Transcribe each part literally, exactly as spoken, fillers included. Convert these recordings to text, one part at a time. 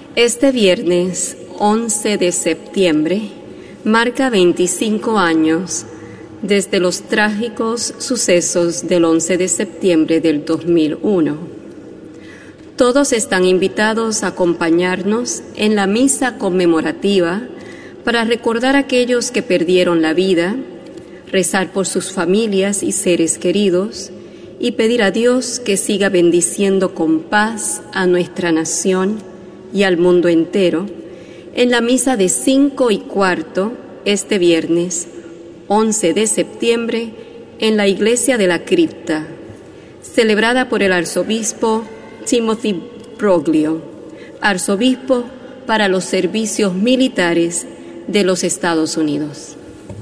Este viernes once de septiembre marca veinticinco años desde los trágicos sucesos del once de septiembre del dos mil uno. Todos están invitados a acompañarnos en la misa conmemorativa para recordar a aquellos que perdieron la vida, rezar por sus familias y seres queridos y pedir a Dios que siga bendiciendo con paz a nuestra nación y al mundo entero en la misa de cinco y cuarto este viernes once de septiembre en la Iglesia de la Cripta, celebrada por el arzobispo Timothy Broglio, arzobispo para los servicios militares de los Estados Unidos.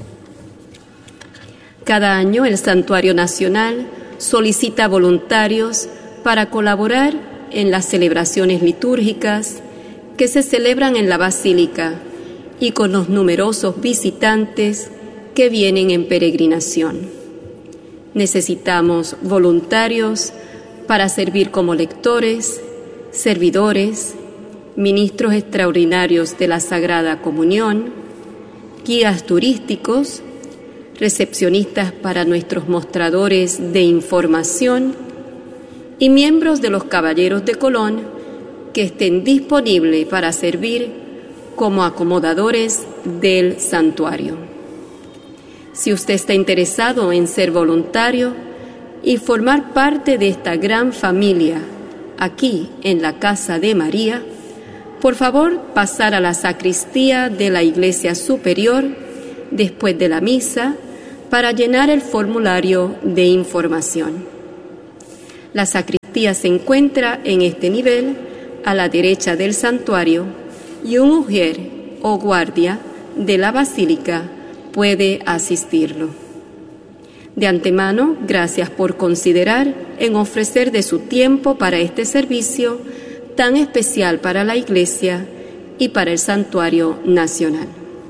Cada año el Santuario Nacional solicita voluntarios para colaborar en las celebraciones litúrgicas que se celebran en la Basílica y con los numerosos visitantes que vienen en peregrinación. Necesitamos voluntarios para servir como lectores, servidores, ministros extraordinarios de la Sagrada Comunión, guías turísticos, recepcionistas para nuestros mostradores de información y miembros de los Caballeros de Colón que estén disponibles para servir como acomodadores del santuario. Si usted está interesado en ser voluntario y formar parte de esta gran familia aquí en la Casa de María, por favor pasar a la sacristía de la Iglesia Superior después de la misa para llenar el formulario de información. La sacristía se encuentra en este nivel, a la derecha del santuario, y un ujier o guardia de la basílica puede asistirlo. De antemano, gracias por considerar en ofrecer de su tiempo para este servicio tan especial para la Iglesia y para el Santuario Nacional.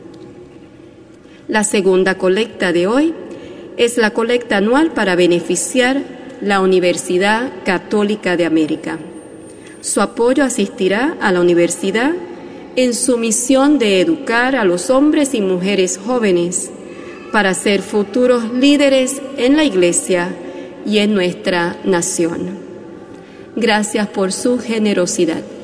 La segunda colecta de hoy es la colecta anual para beneficiar la Universidad Católica de América. Su apoyo asistirá a la universidad en su misión de educar a los hombres y mujeres jóvenes para ser futuros líderes en la Iglesia y en nuestra nación. Gracias por su generosidad.